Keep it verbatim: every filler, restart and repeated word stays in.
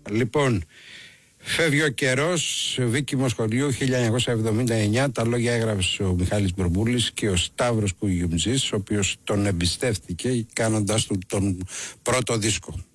Λοιπόν, φεύγει ο καιρός, Βίκυμο σχολείου χίλια εννιακόσια εβδομήντα εννιά, τα λόγια έγραψε ο Μιχάλης Μπουρμπούλης και ο Σταύρος Κουγιουμτζής, ο οποίος τον εμπιστεύτηκε κάνοντας του τον πρώτο δίσκο.